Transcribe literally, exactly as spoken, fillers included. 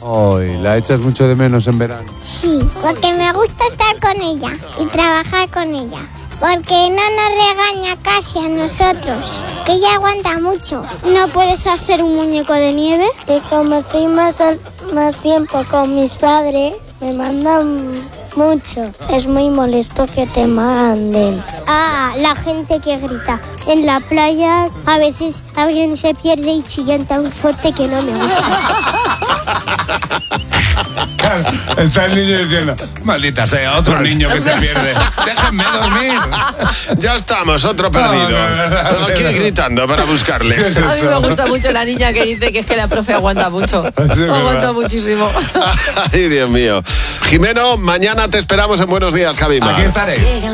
Hoy, ¿la echas mucho de menos en verano? Sí, porque me gusta estar con ella y trabajar con ella. Porque no nos regaña casi a nosotros, que ella aguanta mucho. ¿No puedes hacer un muñeco de nieve? Y como estoy más, al, más tiempo con mis padres, me mandan mucho. Es muy molesto que te manden. Ah, la gente que grita. En la playa a veces alguien se pierde y chillan tan fuerte que no me gusta. Está el niño diciendo, maldita sea, otro niño que se pierde. Déjenme dormir. Ya estamos, otro perdido. No, no, no, no, Aquí no. gritando para buscarle. ¿Qué es A mí esto? me gusta mucho la niña que dice que es que la profe aguanta mucho. Sí, Aguanta verdad. muchísimo. Ay, Dios mío. Jimeno, mañana te esperamos en Buenos Días, Javimar. Aquí estaré.